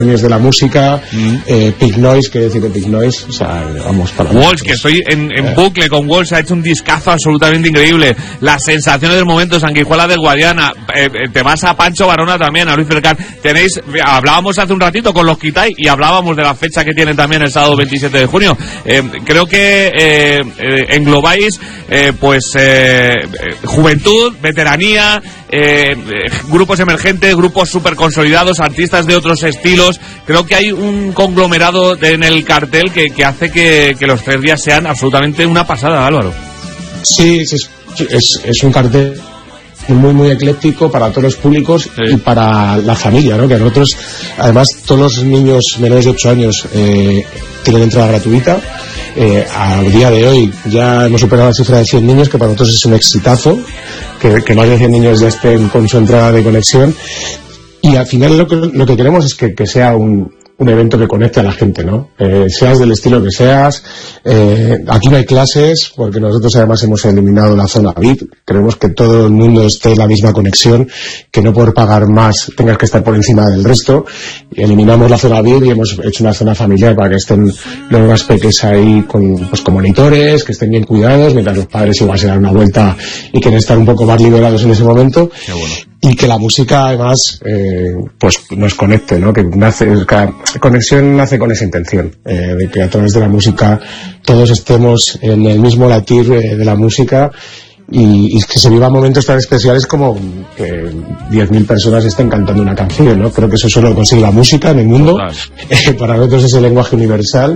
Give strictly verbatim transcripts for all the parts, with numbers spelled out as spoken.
de la música, mm. eh, Pink Noise, que decir de Pink Noise, o sea, vamos para Walsh, que estoy en, en eh. bucle con Walsh, ha hecho un discazo absolutamente increíble. Las sensaciones del momento, Sanguijuela del Guadiana, eh, te vas a Pancho Varona también, a Luis Fercar. Tenéis, hablábamos hace un ratito con los Kitai y hablábamos de la fecha que tienen también el sábado veintisiete de junio. Eh, creo que eh, eh, englobáis eh, pues eh, juventud, veteranía, eh, eh, grupos emergentes, grupos súper consolidados, artistas de otros estilos. Creo que hay un conglomerado de, en el cartel que, que hace que, que los tres días sean absolutamente una pasada, Álvaro. Sí, es, es, es un cartel muy muy ecléctico para todos los públicos, sí. Y para la familia, ¿no? Que nosotros, además, todos los niños menores de ocho años eh, tienen entrada gratuita. Eh, al día de hoy ya hemos superado la cifra de cien niños, que para nosotros es un exitazo, que, que más de cien niños ya estén con su entrada de conexión. Y al final lo que, lo que queremos es que, que sea un, un evento que conecte a la gente, ¿no? Eh, seas del estilo que seas, eh, aquí no hay clases, porque nosotros además hemos eliminado la zona V I P, queremos que todo el mundo esté en la misma conexión, que no por pagar más tengas que estar por encima del resto, y eliminamos la zona V I P y hemos hecho una zona familiar para que estén los más pequeños ahí con, pues, con monitores, que estén bien cuidados, mientras los padres igual se dan una vuelta y quieren estar un poco más liberados en ese momento. Qué bueno. Y que la música además eh, pues nos conecte, ¿no? Que nace, cada conexión nace con esa intención, eh, de que a través de la música todos estemos en el mismo latir eh, de la música, y, y que se vivan momentos tan especiales como que diez mil personas estén cantando una canción, ¿no? Creo que eso solo lo consigue la música en el mundo, eh, para nosotros es el lenguaje universal.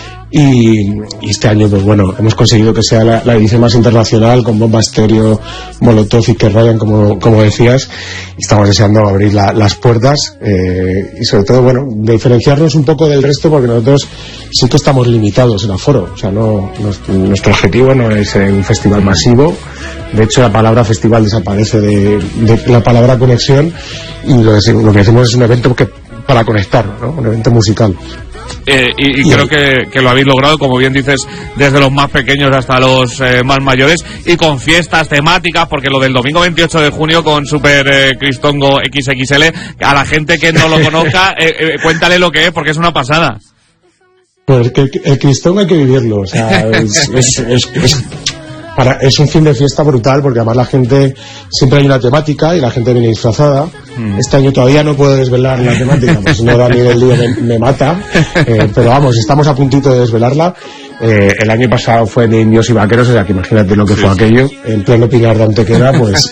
Y, y este año, pues bueno, hemos conseguido que sea la, la edición más internacional, con Bomba Estéreo, Molotov y que Ryan, como, como decías. Estamos deseando abrir la, las puertas, eh, y sobre todo, bueno, diferenciarnos un poco del resto, porque nosotros sí que estamos limitados en aforo. O sea, no, no nuestro objetivo no es un festival masivo. De hecho, la palabra festival desaparece de, de la palabra conexión, y lo, lo que decimos es un evento que, para conectar, ¿no? Un evento musical. Eh, y, y creo que, que lo habéis logrado, como bien dices, desde los más pequeños hasta los eh, más mayores, y con fiestas temáticas, porque lo del domingo veintiocho de junio con Super eh, Cristongo equis equis ele, a la gente que no lo conozca, eh, eh, cuéntale lo que es, porque es una pasada. Pues que el, el Cristongo hay que vivirlo, o sea, es, es, es, es, para, es un fin de fiesta brutal, porque además la gente, siempre hay una temática y la gente viene disfrazada. Mm. Este año todavía no puedo desvelar la temática, pues si no Dani del Lío me, me mata, eh, pero vamos, estamos a puntito de desvelarla. Eh, el año pasado fue de indios y vaqueros, o sea que imagínate lo que sí, fue sí. aquello, en pleno Pinar de Antequera, pues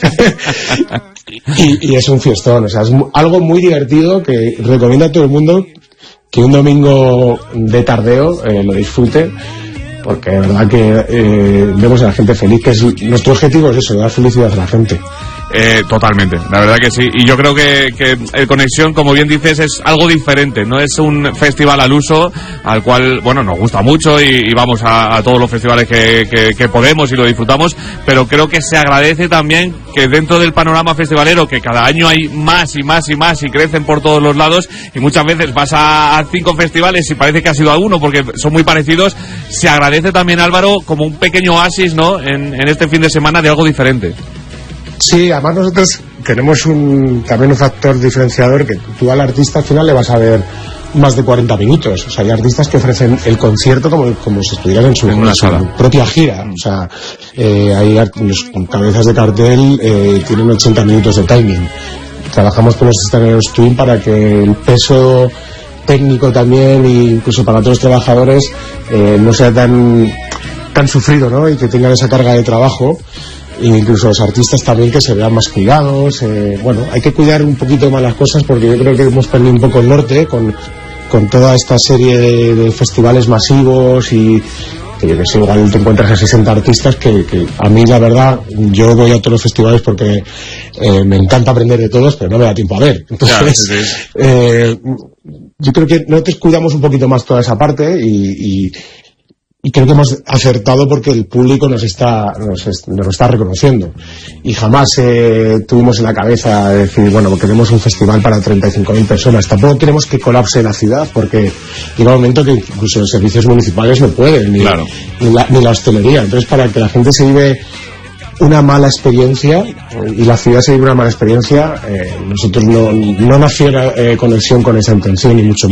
y, y es un fiestón, o sea, es algo muy divertido que recomiendo a todo el mundo que un domingo de tardeo eh, lo disfrute, porque de verdad que eh, vemos a la gente feliz, que es nuestro objetivo, es eso, dar felicidad a la gente. Eh, totalmente, la verdad que sí. Y yo creo que, que el Conexión, como bien dices, es algo diferente. No es un festival al uso, al cual, bueno, nos gusta mucho y, y vamos a, a todos los festivales que, que, que podemos y lo disfrutamos, pero creo que se agradece también que dentro del panorama festivalero, que cada año hay más y más y más y crecen por todos los lados, y muchas veces vas a, a cinco festivales y parece que has ido a uno porque son muy parecidos, se agradece también, Álvaro, como un pequeño oasis, ¿no?, en, en este fin de semana de algo diferente. Sí, además nosotros tenemos un, también un factor diferenciador, que tú al artista al final le vas a ver más de cuarenta minutos. O sea, hay artistas que ofrecen el concierto como, como si estuvieran en su, en en su propia gira. O sea, eh, hay los cabezas de cartel eh, tienen ochenta minutos de timing. Trabajamos con los escenarios Twin para que el peso técnico también, e incluso para otros trabajadores, eh, no sea tan, tan sufrido, ¿no? Y que tengan esa carga de trabajo. E incluso los artistas también que se vean más cuidados. Eh, bueno, hay que cuidar un poquito más las cosas, porque yo creo que hemos perdido un poco el norte con, con toda esta serie de, de festivales masivos, y que yo que sé, igual te encuentras a sesenta artistas que, que a mí la verdad, yo voy a todos los festivales porque eh, me encanta aprender de todos, pero no me da tiempo a ver. Entonces, claro, sí, sí. Eh, yo creo que nosotros cuidamos un poquito más toda esa parte, y, y Y creo que hemos acertado porque el público nos está nos, es, nos está reconociendo. Y jamás eh, tuvimos en la cabeza decir, bueno, queremos un festival para treinta y cinco mil personas. Tampoco queremos que colapse la ciudad, porque llega un momento que incluso los servicios municipales no pueden, ni, claro. ni, la, ni la hostelería. Entonces, para que la gente se lleve una mala experiencia y la ciudad se vive una mala experiencia, eh, nosotros no, no nació la eh, conexión con esa intención, ni mucho